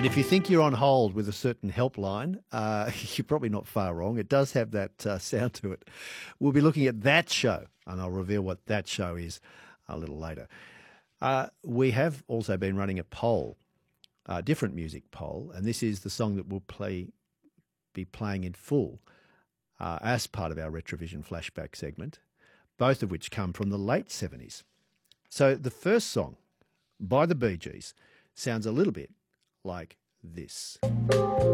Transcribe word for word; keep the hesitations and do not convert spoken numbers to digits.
And if you think you're on hold with a certain helpline, uh, you're probably not far wrong. It does have that uh, sound to it. We'll be looking at That Show, and I'll reveal what that show is a little later. Uh, we have also been running a poll, a different music poll, and this is the song that we'll play, be playing in full uh, as part of our Retrovision flashback segment, both of which come from the late seventies. So the first song by the Bee Gees sounds a little bit like this.